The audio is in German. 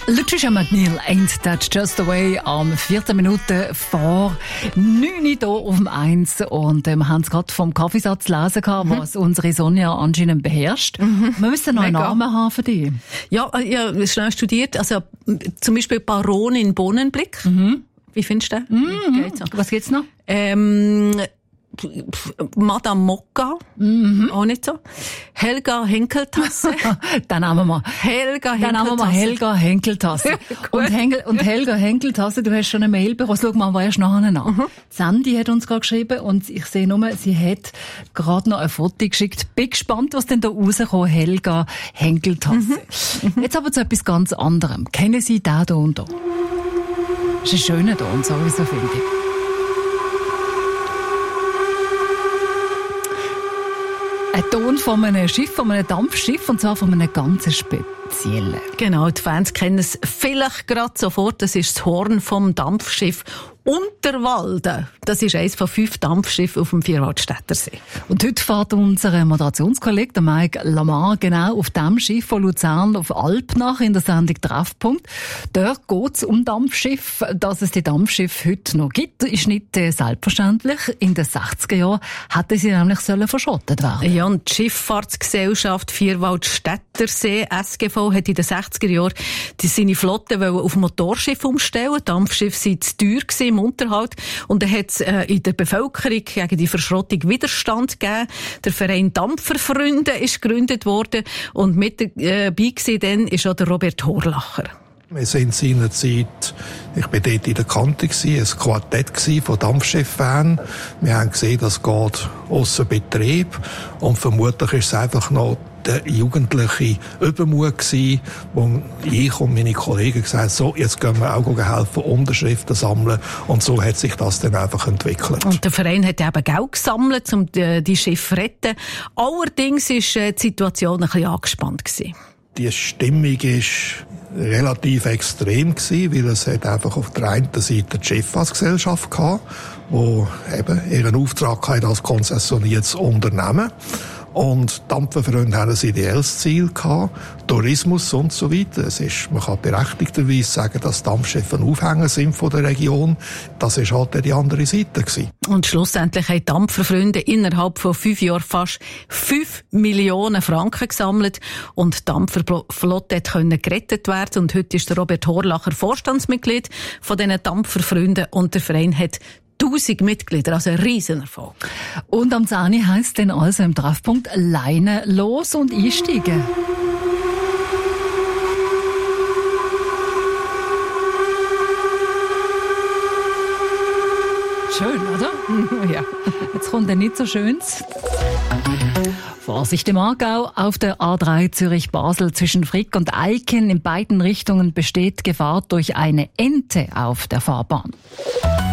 Lucia McNeil, Ain't That Just the Way, am 14 Minuten vor 9 hier auf dem 1. Und wir haben es gerade vom Kaffeesatz lesen gehabt, was unsere Sonja anscheinend beherrscht. Wir müssen noch einen Namen haben für dich. Ja, ich habe schnell studiert. Also zum Beispiel Baronin Bohnenblick. Wie findest du den? Was gibt's noch? Madame Mokka, auch nicht so. Helga Henkeltasse. Dann haben wir Helga Henkeltasse. Und Helga Henkeltasse, du hast schon eine Mail bekommen. Schau mal, erst nachher nach. Sandy hat uns gerade geschrieben und ich sehe nur, sie hat gerade noch ein Foto geschickt. Bin gespannt, was denn da rauskommt, Helga Henkeltasse. Jetzt aber zu etwas ganz anderem. Kennen Sie den hier und da? Das ist ein schöner Ton, sowieso finde ich. Ein Ton von einem Schiff, von einem Dampfschiff, und zwar von einem ganz speziellen. Genau, die Fans kennen es vielleicht gerade sofort. Das ist das Horn vom Dampfschiff Unterwalden. Das ist eines von 5 Dampfschiffen auf dem Vierwaldstättersee. Und heute fährt unser Moderationskollege, der Mike Lamar, genau auf dem Schiff von Luzern auf Alp nach in der Sendung Treffpunkt. Dort geht es um Dampfschiff. Dass es die Dampfschiffe heute noch gibt, ist nicht selbstverständlich. In den 60er Jahren hätten sie nämlich verschrottet werden. Ja, und die Schifffahrtsgesellschaft Vierwaldstättersee, SGV, hat in den 60er Jahren seine Flotte auf Motorschiff umstellen. Dampfschiffe waren zu teuer im Unterhalt. Und dann hat es in der Bevölkerung gegen die Verschrottung Widerstand gegeben. Der Verein Dampferfreunde ist gegründet worden. Und mit dabei gewesen dann ist auch der Robert Horlacher. Wir sind seinerzeit, ich war dort in der Kante, ein Quartett von Dampfschiff-Fans. Wir haben gesehen, das geht ausser Betrieb. Und vermutlich ist es einfach noch der jugendliche Übermut gewesen, wo ich und meine Kollegen gesagt haben, so, jetzt gehen wir auch helfen, Unterschriften sammeln. Und so hat sich das dann einfach entwickelt. Und der Verein hat eben Geld gesammelt, um die Schiffe zu retten. Allerdings war die Situation ein bisschen angespannt gewesen. Die Stimmung ist relativ extrem gewesen, weil es hat einfach auf der einen Seite die Schifffahrtsgesellschaft gehabt, die eben ihren Auftrag hatte als konzessioniertes Unternehmen. Und Dampferfreunde haben ein ideelles Ziel gehabt, Tourismus und so weiter. Man kann berechtigterweise sagen, dass Dampfschiffe ein Aufhänger sind von der Region. Das ist halt die andere Seite gewesen. Und schlussendlich haben Dampferfreunde innerhalb von 5 Jahren fast 5 Millionen Franken gesammelt und die Dampferflotte konnte gerettet werden. Und heute ist der Robert Horlacher Vorstandsmitglied von diesen Dampferfreunden und der Verein hat 1000 Mitglieder, also ein Riesenerfolg. Und am 10. heisst dann also im Treffpunkt Leine los und einsteigen. Schön, oder? Ja. Jetzt kommt ein nicht so schönes. Vorsicht im Aargau, auf der A3 Zürich-Basel zwischen Frick und Eiken in beiden Richtungen besteht Gefahr durch eine Ente auf der Fahrbahn.